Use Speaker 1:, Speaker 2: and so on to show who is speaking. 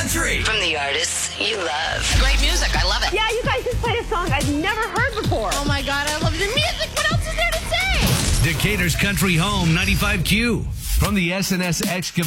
Speaker 1: country.
Speaker 2: From the artists you love.
Speaker 3: Great music. I love it.
Speaker 4: Yeah, you guys just played a song I've never heard before.
Speaker 3: Oh, my God. I love the music. What else is there to say?
Speaker 1: Decatur's Country Home, 95Q. From the S&S Excavator.